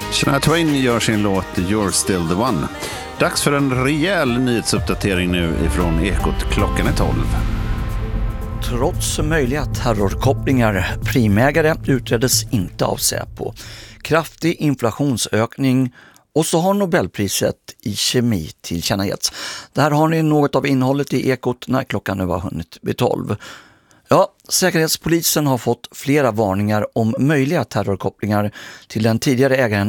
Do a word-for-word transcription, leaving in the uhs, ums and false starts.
Shania Twain gör sin låt You're Still the One. Dags för en rejäl nyhetsuppdatering nu ifrån Ekot. Klockan är tolv. Trots möjliga terrorkopplingar, primägare utreddes inte av Säpo. Kraftig inflationsökning och så har Nobelpriset i kemi tillkännagetts. Där har ni något av innehållet i Ekot när klockan nu har hunnit vid tolv. Ja, Säkerhetspolisen har fått flera varningar om möjliga terrorkopplingar till den tidigare ägaren